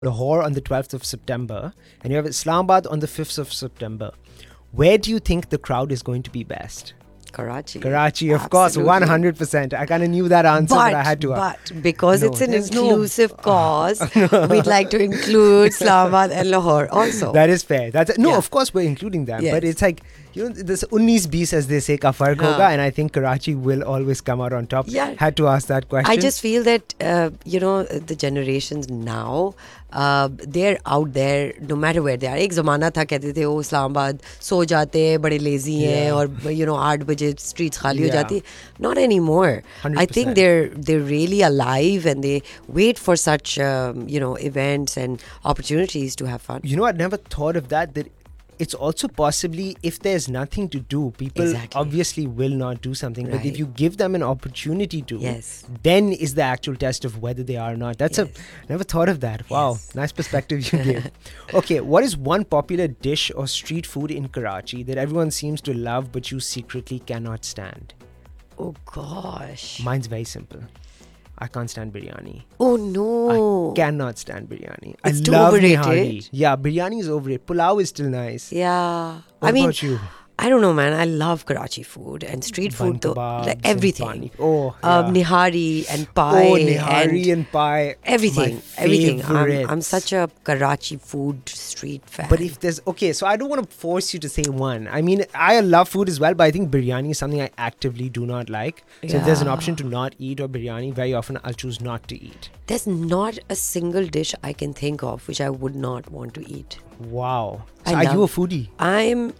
Lahore on the 12th of September, and you have Islamabad on the 5th of September. Where do you think the crowd is going to be best? Karachi, of course, 100%. I kind of knew that answer, but I had to. But because it's an inclusive cause, we'd like to include Islamabad and Lahore also. That is fair. Of course we're including them, but it's like, this 19-20 as they say ka fark hoga, and I think Karachi will always come out on top. Yeah. Had to ask that question. I just feel that the generations now, they're out there no matter where they are. एक ज़माना था कहते थे वो इस्लामाबाद सो जाते हैं बड़े lazy हैं और 8 बजे streets खाली हो जाती. Not anymore. 100%. I think they're really alive and they wait for such events and opportunities to have fun. I'd never thought of that it's also possibly, if there's nothing to do, people obviously will not do something. Right. But if you give them an opportunity to, then is the actual test of whether they are or not. Never thought of that. Wow, nice perspective you gave. Okay, what is one popular dish or street food in Karachi that everyone seems to love but you secretly cannot stand? Oh gosh. Mine's very simple. I can't stand biryani. Oh no. I cannot stand biryani. It's I love overrated. nihari. Yeah, biryani is overrated. Pulao is still nice. Yeah. What about you? I don't know, man. I love Karachi food and street food, though. Like everything. Nihari and pie. Oh, nihari and pie. Everything. My Everything. favorites. I'm such a Karachi food street fan. But if there's... Okay, so I don't want to force you to say one. I mean, I love food as well, but I think biryani is something I actively do not like. So if there's an option to not eat or biryani, very often I'll choose not to eat. There's not a single dish I can think of which I would not want to eat. Wow. So are you a foodie? I'm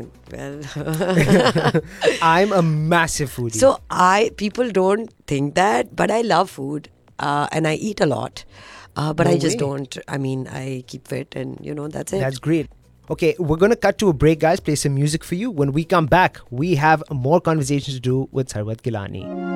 I'm a massive foodie. So people don't think that, but I love food and I eat a lot. But I just don't. I mean, I keep fit and that's it. That's great. Okay, we're going to cut to a break, guys. Play some music for you. When we come back, we have more conversations to do with Sarwat Gilani.